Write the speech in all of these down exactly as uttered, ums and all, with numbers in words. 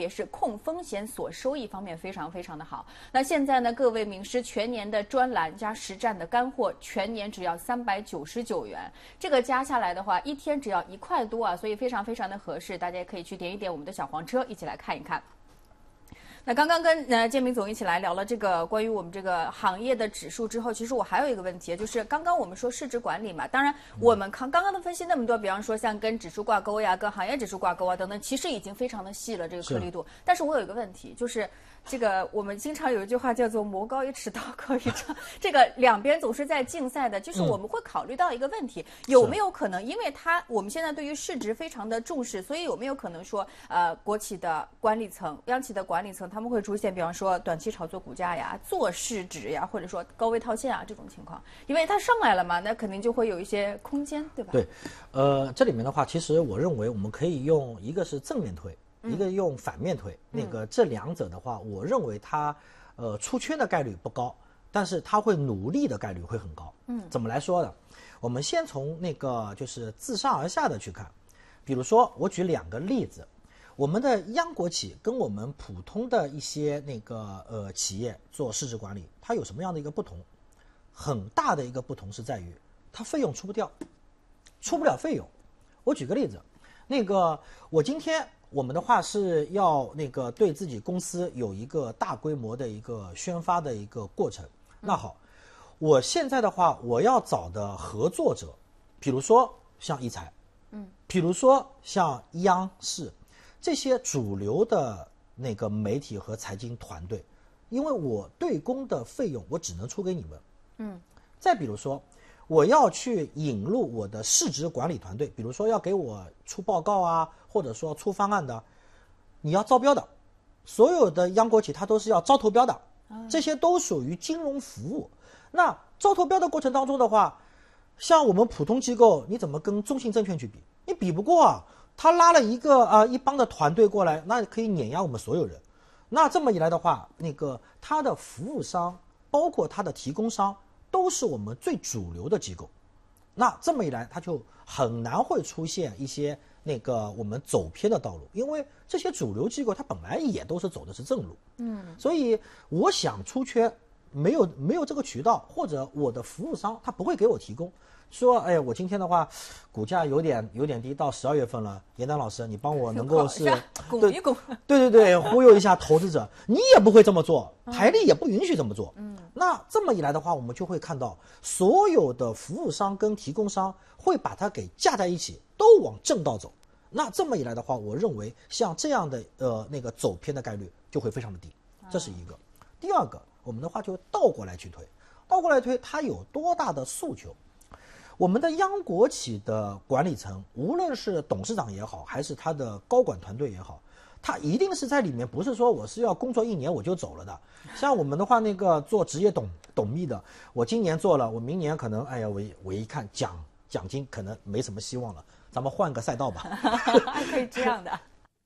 是控风险所收益方面非常非常的好。那现在呢，各位名师全年的专栏加实战的干货，全年只要三百九十九元，这个加下来的话，一天只要一块多啊，所以非常非常的合适，大家也可以去点一点我们的小黄车，一起来看一看。那刚刚跟呃建明总一起来聊了这个关于我们这个行业的指数之后，其实我还有一个问题，就是刚刚我们说市值管理嘛，当然我们刚刚刚的分析那么多，比方说像跟指数挂钩呀、跟行业指数挂钩啊等等，其实已经非常的细了这个颗粒度。但是我有一个问题，就是这个我们经常有一句话叫做魔高一尺，道高一丈，这个两边总是在竞赛的，就是我们会考虑到一个问题，嗯、有没有可能，因为它我们现在对于市值非常的重视，所以有没有可能说，呃，国企的管理层、央企的管理层，他们会出现，比方说短期炒作股价呀、做市值呀，或者说高位套现啊这种情况，因为它上来了嘛，那肯定就会有一些空间，对吧？ 对，呃，这里面的话，其实我认为我们可以用一个是正面推。一个用反面推，嗯、那个这两者的话，我认为它，呃，出圈的概率不高，但是它会努力的概率会很高。嗯，怎么来说呢？我们先从那个就是自上而下的去看，比如说我举两个例子，我们的央国企跟我们普通的一些那个呃企业做市值管理，它有什么样的一个不同？很大的一个不同是在于，它费用出不掉，出不了费用。我举个例子，那个我今天。我们的话是要那个对自己公司有一个大规模的一个宣发的一个过程。那好，我现在的话，我要找的合作者，比如说像一财，嗯，比如说像央视，这些主流的那个媒体和财经团队，因为我对公的费用我只能出给你们，嗯，再比如说。我要去引入我的市值管理团队，比如说要给我出报告啊，或者说出方案的，你要招标的，所有的央国企它都是要招投标的，这些都属于金融服务。那招投标的过程当中的话，像我们普通机构，你怎么跟中信证券去比？你比不过啊，他拉了一个啊、呃、一帮的团队过来，那可以碾压我们所有人。那这么一来的话，那个他的服务商，包括他的提供商。都是我们最主流的机构，那这么一来，它就很难会出现一些那个我们走偏的道路，因为这些主流机构它本来也都是走的是正路，嗯，所以我想出圈，没有没有这个渠道，或者我的服务商他不会给我提供，说，哎，我今天的话，股价有点有点低，到十二月份了，严丹老师，你帮我能够是拱一拱， 对对对，忽悠一下投资者，你也不会这么做，台历也不允许这么做，嗯。那这么一来的话，我们就会看到所有的服务商跟提供商会把它给架在一起，都往正道走。那这么一来的话，我认为像这样的呃那个走偏的概率就会非常的低，这是一个。第二个，我们的话就倒过来去推，倒过来推，它有多大的诉求？我们的央国企的管理层，无论是董事长也好，还是他的高管团队也好。他一定是在里面，不是说我是要工作一年我就走了的。像我们的话，那个做职业董董秘的，我今年做了，我明年可能，哎呀，我我一看奖奖金可能没什么希望了，咱们换个赛道吧。 还可以这样的。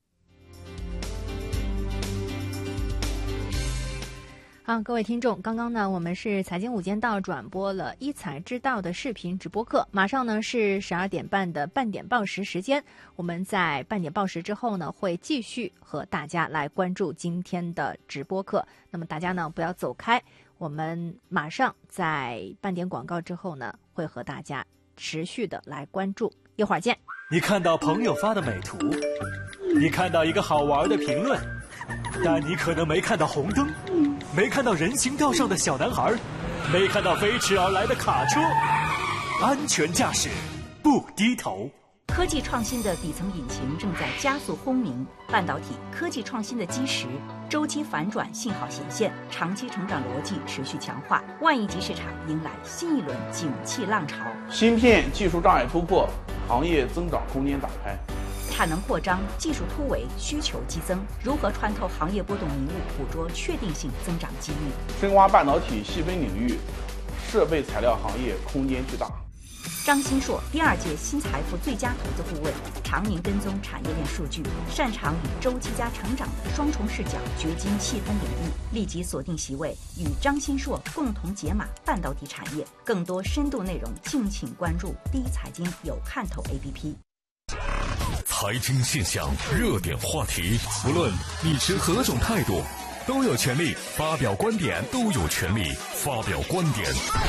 好，各位听众，刚刚呢，我们是财经五间道转播了一财之道的视频直播课，马上呢是十二点半的半点报时时间，我们在半点报时之后呢，会继续和大家来关注今天的直播课。那么大家呢不要走开，我们马上在半点广告之后呢，会和大家持续的来关注，一会儿见。 你看到朋友发的美图，你看到一个好玩的评论，但你可能没看到红灯，没看到人行道上的小男孩，没看到飞驰而来的卡车。安全驾驶，不低头。 科技创新的底层引擎正在加速轰鸣，半导体科技创新的基石周期反转信号显现，长期成长逻辑持续强化，万亿级市场迎来新一轮景气浪潮。 芯片技术障碍突破，行业增长空间打开。 产能扩张，技术突围，需求激增，如何穿透行业波动迷雾，捕捉确定性增长机遇？ 深挖半导体细分领域，设备材料行业空间巨大。 张新硕，第二届新财富最佳投资顾问，常年跟踪产业链数据，擅长以周期加成长的双重视角掘金细分领域。立即锁定席位，与张新硕共同解码半导体产业。更多深度内容，敬请关注第一财经有看头 A P P。 财经现象、热点话题，无论你持何种态度，都有权利发表观点，都有权利发表观点。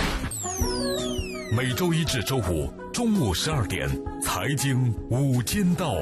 每周一至周五中午十二点，财经午间道。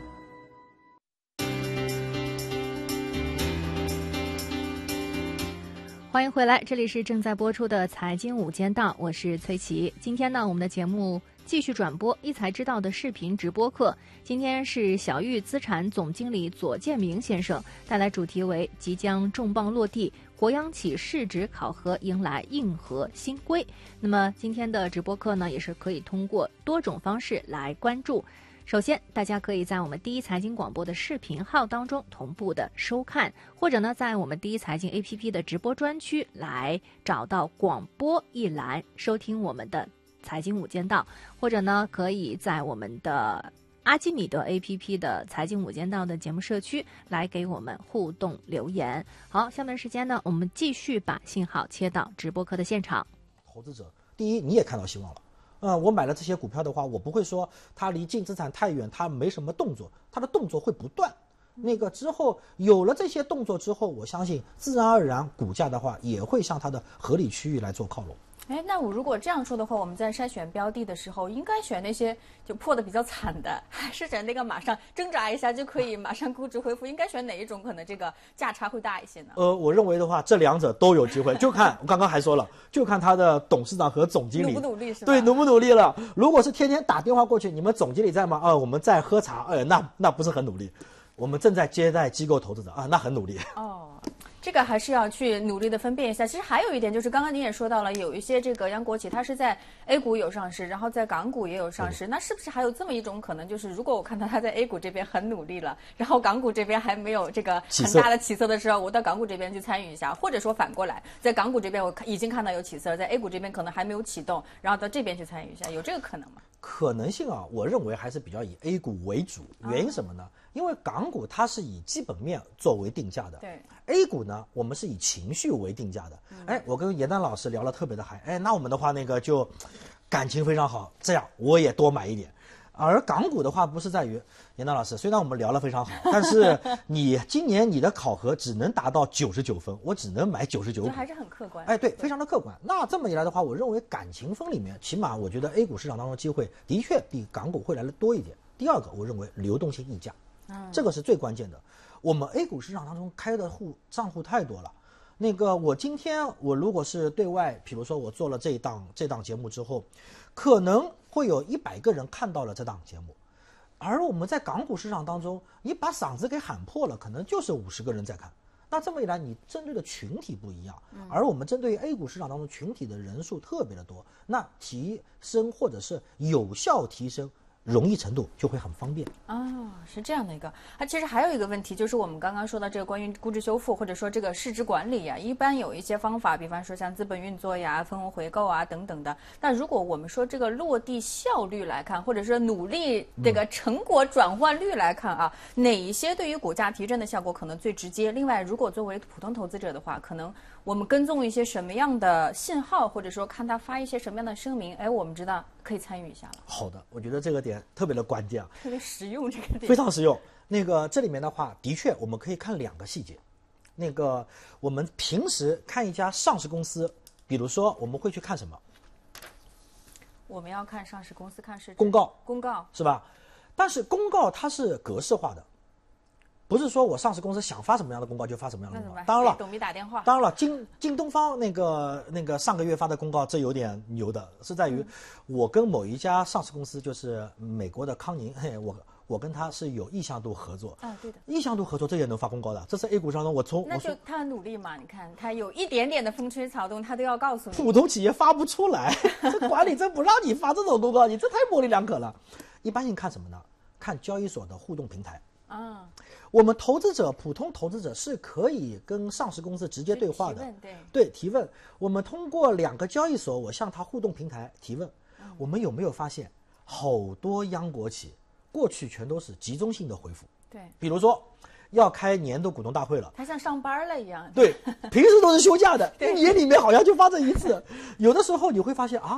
欢迎回来，这里是正在播出的财经午间道，我是崔琦。今天呢，我们的节目继续转播一财知道的视频直播课。今天是小玉资产总经理左建明先生带来主题为即将重磅落地，国央企市值考核迎来硬核新规。那么今天的直播课呢，也是可以通过多种方式来关注。首先，大家可以在我们第一财经广播的视频号当中同步的收看，或者呢，在我们第一财经 A P P 的直播专区来找到广播一栏收听我们的财经午间道，或者呢，可以在我们的阿基米德 A P P 的财经午间道的节目社区来给我们互动留言。好，下面时间呢，我们继续把信号切到直播课的现场。 投资者，第一，你也看到希望了。呃，我买了这些股票的话，我不会说它离净资产太远，它没什么动作，它的动作会不断。那个之后有了这些动作之后，我相信自然而然股价的话也会向它的合理区域来做靠拢。 哎，那我如果这样说的话，我们在筛选标的的时候，应该选那些就破的比较惨的，还是选那个马上挣扎一下就可以马上估值恢复？应该选哪一种可能这个价差会大一些呢？ 呃，我认为的话，这两者都有机会，就看我刚刚还说了，就看他的董事长和总经理努不努力是吧？ 对，努不努力了。如果是天天打电话过去，你们总经理在吗？啊，我们在喝茶，呃，那那不是很努力。我们正在接待机构投资者啊，那很努力。 哦。这个还是要去努力的分辨一下。其实还有一点就是，刚刚您也说到了，有一些这个央国企它是在 A 股有上市，然后在港股也有上市。那是不是还有这么一种可能，就是如果我看到它在 A 股这边很努力了，然后港股这边还没有这个很大的起色的时候，我到港股这边去参与一下，或者说反过来，在港股这边我已经看到有起色，在 A 股这边可能还没有启动，然后到这边去参与一下，有这个可能吗？ 可能性啊，我认为还是比较以 A 股为主。原因什么呢？因为港股它是以基本面作为定价的， 对 A 股呢，我们是以情绪为定价的。嗯、哎，我跟严丹老师聊了特别的嗨，哎，那我们的话那个就感情非常好，这样我也多买一点。而港股的话，不是在于严丹老师，虽然我们聊得非常好，但是你今年你的考核只能达到九十九分，我只能买九十九股， 还是很客观。 哎，对，非常的客观。那这么一来的话，我认为感情分里面，起码我觉得 A 股市场当中机会的确比港股会来的多一点。第二个，我认为流动性溢价。这个是最关键的。我们 A 股市场当中开的户账户太多了。那个我今天我如果是对外，比如说我做了这一档这档节目之后，可能会有一百个人看到了这档节目，而我们在港股市场当中，你把嗓子给喊破了，可能就是五十个人在看。那这么一来，你针对的群体不一样，而我们针对于 A 股市场当中群体的人数特别的多，那提升或者是有效提升容易程度就会很方便哦，是这样的一个。啊，其实还有一个问题，就是我们刚刚说到这个关于估值修复或者说这个市值管理呀，一般有一些方法，比方说像资本运作呀、分红回购啊等等的。那如果我们说这个落地效率来看，或者说努力这个成果转换率来看啊，嗯、哪一些对于股价提振的效果可能最直接？另外，如果作为普通投资者的话，可能我们跟踪一些什么样的信号，或者说看他发一些什么样的声明，哎，我们知道可以参与一下了。 好的，我觉得这个点特别的关键啊， 特别实用，这个点非常实用。那个这里面的话，的确我们可以看两个细节。那个我们平时看一家上市公司，比如说我们会去看什么？ 我们要看上市公司看市值公告， 公告是吧？但是公告它是格式化的。不是说我上市公司想发什么样的公告就发什么样的公告。当然了， 董秘打电话。 当然了，京京东方那个那个上个月发的公告，这有点牛的，是在于我跟某一家上市公司，就是美国的康宁，嘿，我我跟他是有意向度合作。 啊，对的。 意向度合作，这也能发公告的，这是 A 股上的我从那就他很努力嘛，你看他有一点点的风吹草动，他都要告诉你。 普通企业发不出来，这管理真不让你发这种公告，你这太模棱两可了。一般性看什么呢？看交易所的互动平台。啊。我们投资者，普通投资者是可以跟上市公司直接对话的， 提问对对提问。我们通过两个交易所，我向他互动平台提问。嗯、我们有没有发现，好多央国企过去全都是集中性的回复？ 对， 比如说要开年度股东大会了， 他像上班了一样。 对，平时都是休假的，一年里面好像就发这一次。有的时候你会发现啊，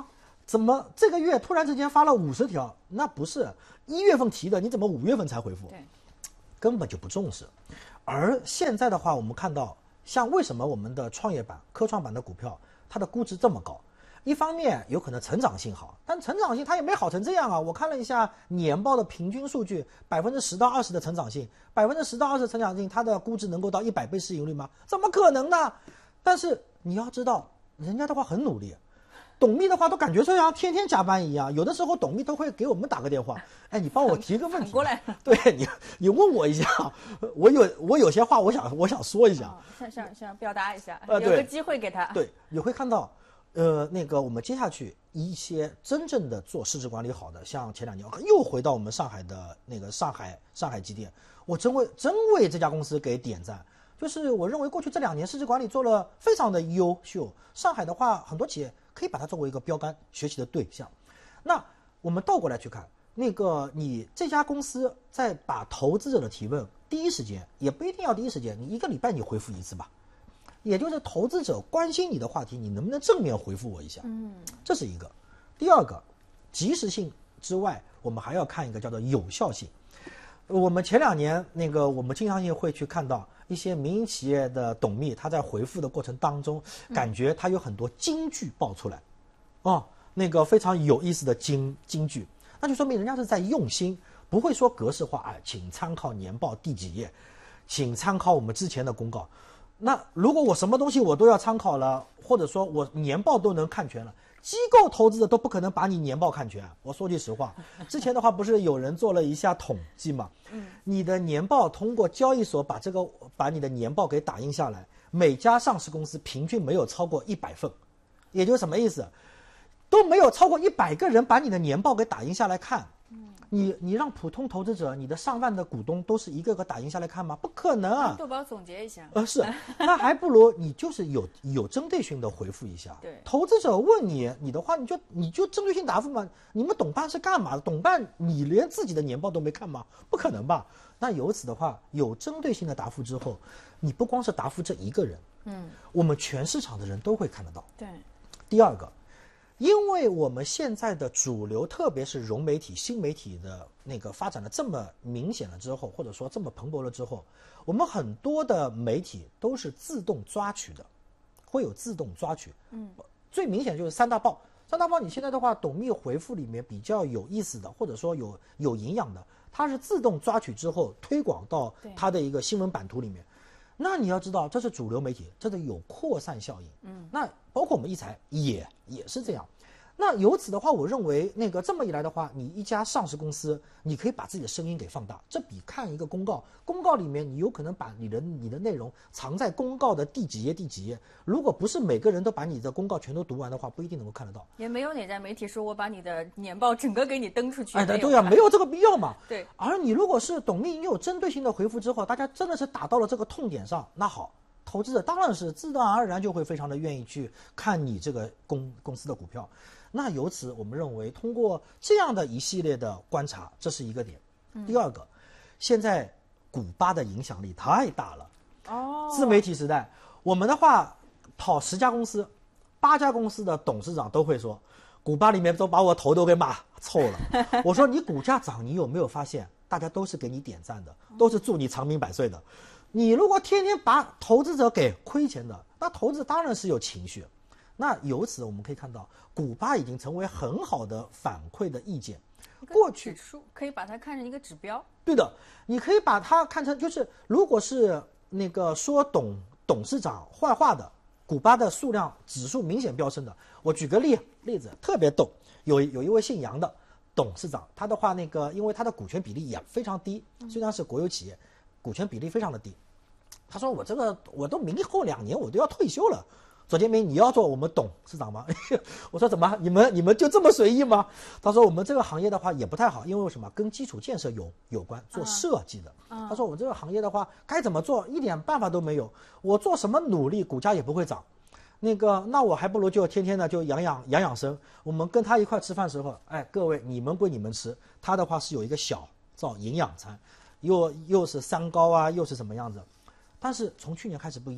怎么这个月突然之间发了五十条？那不是一月份提的，你怎么五月份才回复？ 对， 根本就不重视。而现在的话，我们看到，像为什么我们的创业板、科创板的股票，它的估值这么高？一方面有可能成长性好，但成长性它也没好成这样啊！我看了一下年报的平均数据，百分之十到二十的成长性，百分之十到二十成长性，它的估值能够到一百倍市盈率吗？怎么可能呢？但是你要知道，人家的话很努力，董秘的话都感觉就像天天加班一样，有的时候董秘都会给我们打个电话，哎，你帮我提个问题， 过来， 对你，你问我一下，我有我有些话我想我想说一下， 哦、想想想表达一下， 呃、 有个机会给他。 对，你会看到。呃，那个我们接下去一些真正的做市值管理好的，像前两年又回到我们上海的那个上海上海机电，我真为真为这家公司给点赞。就是我认为过去这两年市值管理做了非常的优秀，上海的话很多企业可以把它作为一个标杆学习的对象。那我们倒过来去看，那个你这家公司在把投资者的提问第一时间，也不一定要第一时间，你一个礼拜你回复一次吧。也就是投资者关心你的话题，你能不能正面回复我一下？嗯，这是一个。第二个，及时性之外，我们还要看一个叫做有效性。我们前两年那个，我们经常性会去看到一些民营企业的董秘，他在回复的过程当中，感觉他有很多金句爆出来，哦，那个非常有意思的金金句，那就说明人家是在用心，不会说格式化，哎，请参考年报第几页，请参考我们之前的公告。那如果我什么东西我都要参考了，或者说我年报都能看全了，机构投资者都不可能把你年报看全。我说句实话，之前的话不是有人做了一下统计嘛？嗯，你的年报通过交易所把这个把你的年报给打印下来，每家上市公司平均没有超过一百份，也就是什么意思？都没有超过一百个人把你的年报给打印下来看。你你让普通投资者，你的上万的股东都是一个个打印下来看吗？不可能啊！ 豆包总结一下， 呃是，那还不如你就是有有针对性的回复一下。 对， 投资者问你你的话，你就你就针对性答复嘛。你们董办是干嘛的？董办你连自己的年报都没看吗？不可能吧？那由此的话，有针对性的答复之后，你不光是答复这一个人，嗯，我们全市场的人都会看得到。 对， 第二个。因为我们现在的主流，特别是融媒体、新媒体的那个发展的这么明显了之后，或者说这么蓬勃了之后，我们很多的媒体都是自动抓取的，会有自动抓取。嗯，最明显就是三大报。三大报你现在的话，董秘回复里面比较有意思的，或者说有有营养的，它是自动抓取之后推广到它的一个新闻版图里面。那你要知道，这是主流媒体，这是有扩散效应。嗯，那包括我们一财也也是这样。那由此的话，我认为那个这么一来的话，你一家上市公司，你可以把自己的声音给放大，这比看一个公告，公告里面你有可能把你的你的内容藏在公告的第几页第几页，如果不是每个人都把你的公告全都读完的话，不一定能够看得到。 也没有哪家媒体说我把你的年报整个给你登出去。 哎，对呀、啊，没有这个必要嘛。 对。 而你如果是董秘，你有针对性的回复之后，大家真的是打到了这个痛点上，那好。投资者当然是自然而然就会非常的愿意去看你这个公公司的股票，那由此我们认为通过这样的一系列的观察，这是一个点。嗯、第二个，现在股吧的影响力太大了。哦，自媒体时代，我们的话跑十家公司，八家公司的董事长都会说，股吧里面都把我头都给骂臭了。我说你股价涨，你有没有发现大家都是给你点赞的，都是祝你长命百岁的。你如果天天把投资者给亏钱的，那投资当然是有情绪。那由此我们可以看到，股吧已经成为很好的反馈的意见。过去指数可以把它看成一个指标。 对的，你可以把它看成就是，如果是那个说董董事长坏话的，股吧的数量指数明显飙升的。我举个例例子，特别逗，有有一位姓杨的董事长，他的话那个因为他的股权比例也非常低，虽然是国有企业，股权比例非常的低。他说我这个我都明后两年我都要退休了，左建明你要做我们董事长吗？我说怎么你们你们就这么随意吗？他说我们这个行业的话也不太好，因为什么跟基础建设有有关，做设计的。啊、他说我这个行业的话该怎么做一点办法都没有，我做什么努力股价也不会涨。那个那我还不如就天天的就养养养养生。我们跟他一块吃饭时候，哎各位你们归你们吃，他的话是有一个小造营养餐，又又是三高啊又是什么样子。但是从去年开始不一样了，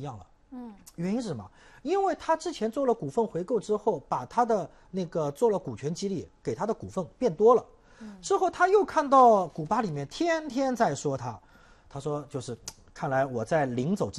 嗯， 原因是什么？因为他之前做了股份回购之后，把他的那个做了股权激励，给他的股份变多了。嗯，之后他又看到古巴里面天天在说他，他说就是看来我在临走之